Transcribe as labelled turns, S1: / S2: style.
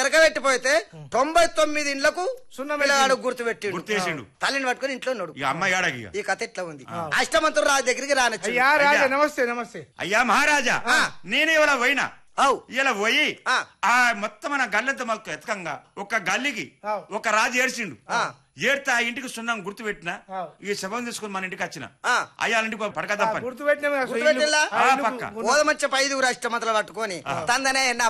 S1: ఎరగబెట్టిపోతే 99 ఇండ్లకు పిల్లగాడు
S2: గుర్తుపెట్టిండు.
S1: తల్లిని పట్టుకుని ఇంట్లో ఉన్నాడు.
S2: ఈ అమ్మాయి ఆడకి
S1: ఈ కథ ఎట్లా ఉంది? అష్టమంతుడు రాజు దగ్గరికి రానొచ్చు.
S3: నమస్తే నమస్తే.
S2: అయ్యా మహారాజా, నేనే ఇలా పోయినా
S1: అవు
S2: ఇలా పోయి
S1: ఆ.
S2: ఆ మొత్తం మన గల్లెంత మొక్క ఎతకంగా ఒక గల్లికి ఒక రాజు ఏడ్చిండు. ఏడితే ఆ ఇంటికి సున్నం గుర్తు పెట్టిన ఈ శవం తీసుకుని మన ఇంటికి వచ్చిన అయ్యా ఇంటికి పడక తప్పని
S3: గుర్తు పెట్టిన
S1: ఓదమచ్చ 5 అష్టమంతులు పట్టుకొని తందనే